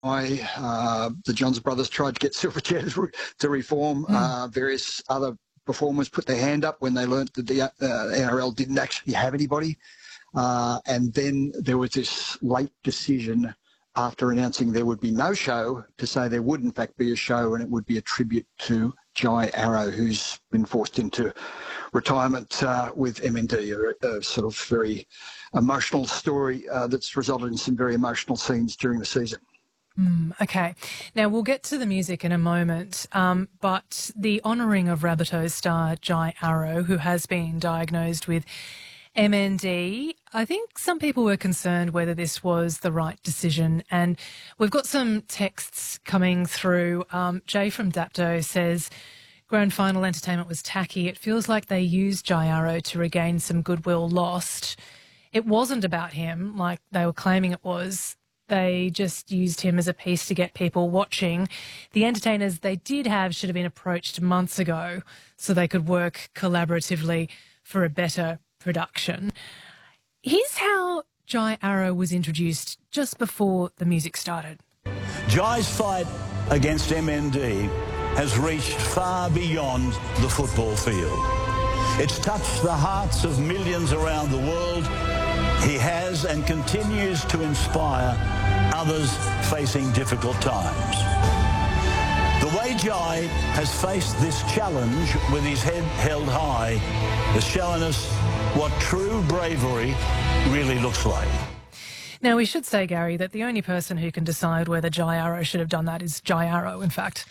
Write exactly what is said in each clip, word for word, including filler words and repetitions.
Uh, the Johns brothers tried to get Silverchair to, to reform. Mm. Uh, various other performers put their hand up when they learnt that the uh, N R L didn't actually have anybody. Uh, and then there was this late decision after announcing there would be no show to say there would in fact be a show, and it would be a tribute to Jai Arrow, who's been forced into retirement uh, with M N D, a, a sort of very emotional story uh, that's resulted in some very emotional scenes during the season. Mm, okay. Now, we'll get to the music in a moment, um, but the honouring of Rabbitohs star Jai Arrow, who has been diagnosed with M N D, I think some people were concerned whether this was the right decision, and we've got some texts coming through. Um, Jay from Dapto says, grand final entertainment was tacky. It feels like they used Jai Arrow to regain some goodwill lost. It wasn't about him like they were claiming it was. They just used him as a piece to get people watching. The entertainers they did have should have been approached months ago so they could work collaboratively for a better production. Here's how Jai Arrow was introduced just before the music started. Jai's fight against M N D has reached far beyond the football field. It's touched the hearts of millions around the world. He has and continues to inspire others facing difficult times. The way Jai has faced this challenge with his head held high has shown us what true bravery really looks like. Now, we should say, Gary, that the only person who can decide whether Jai Arrow should have done that is Jai Arrow, in fact.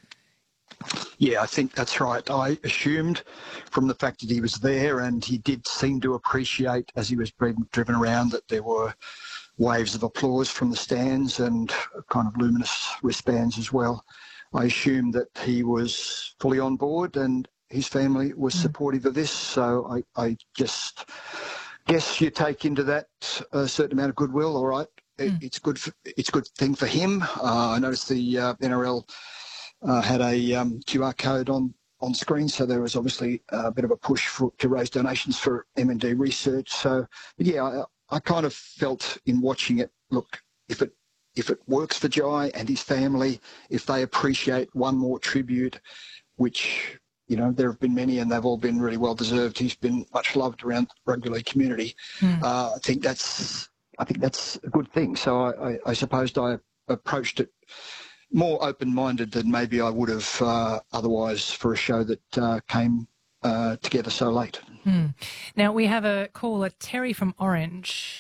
Yeah, I think that's right. I assumed from the fact that he was there, and he did seem to appreciate as he was being driven around that there were waves of applause from the stands and kind of luminous wristbands as well. I assumed that he was fully on board and his family was mm. supportive of this. So I, I just guess you take into that a certain amount of goodwill. All right, it, mm. it's good. For, it's a good thing for him. Uh, I noticed the uh, N R L uh, had a um, Q R code on on screen, so there was obviously a bit of a push for, to raise donations for M N D research. So, but yeah, I, I kind of felt in watching it, look, if it if it works for Jai and his family, if they appreciate one more tribute, which, you know, there have been many and they've all been really well deserved. He's been much loved around the rugby league community. Mm. Uh, I think that's I think that's a good thing. So I, I, I supposed I approached it more open-minded than maybe I would have uh, otherwise for a show that uh, came uh, together so late. Hmm. Now, we have a caller, Terry from Orange.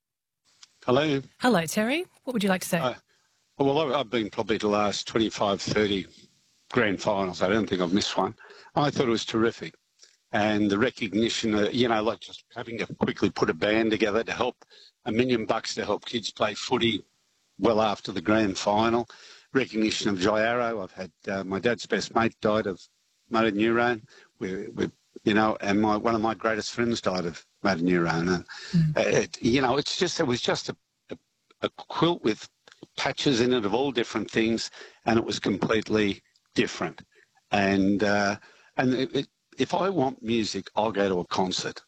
Hello. Hello, Terry. What would you like to say? Uh, well, I've been probably the last twenty-five, thirty grand finals. I don't think I've missed one. I thought it was terrific. And the recognition, uh, you know, like just having to quickly put a band together to help, a million bucks to help kids play footy well after the grand final. Recognition of Jai Arrow. I've had uh, my dad's best mate died of motor neurone. We, we, you know, and my one of my greatest friends died of motor neurone. And mm. uh, it, you know, it's just it was just a, a, a quilt with patches in it of all different things, and it was completely different. And uh, and it, it, if I want music, I'll go to a concert.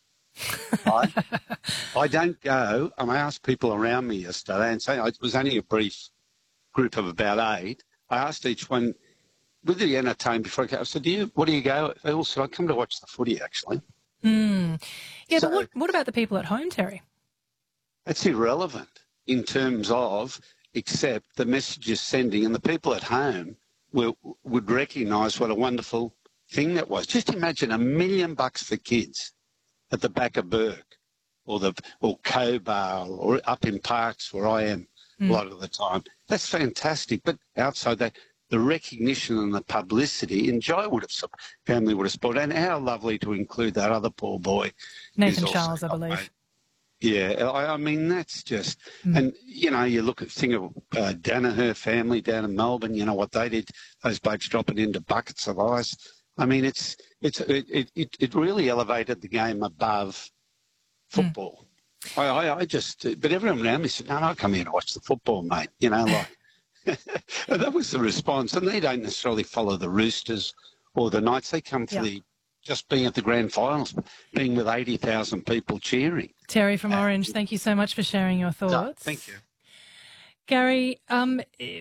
I, I don't go. And I asked people around me yesterday, and say it was only a brief group of about eight. I asked each one, with the entertainment before I came, I said, do you, what do you go? They all said, I come to watch the footy, actually. Mm. Yeah, so, but what, what about the people at home, Terry? That's irrelevant in terms of, except the message is sending, and the people at home will, would recognise what a wonderful thing that was. Just imagine a million bucks for kids at the back of Burke or the or Cobar or up in Parks where I am mm. a lot of the time. That's fantastic. But outside that, the recognition and the publicity, and Jai would have, family would have supported, and how lovely to include that other poor boy. Nathan Charles, I believe. Mate. Yeah, I, I mean, that's just, mm. and, you know, you look at, think of uh, Danaher family down in Melbourne, you know, what they did, those blokes dropping into buckets of ice. I mean, it's, it's, it, it, it really elevated the game above football. Mm. I, I, I just, but everyone around me said, no, no, I come here to watch the football, mate, you know, like. And that was the response. And they don't necessarily follow the Roosters or the Knights. They come for yeah. the just being at the grand finals, being with eighty thousand people cheering. Terry from Orange, thank you so much for sharing your thoughts. No, thank you. Gary, um,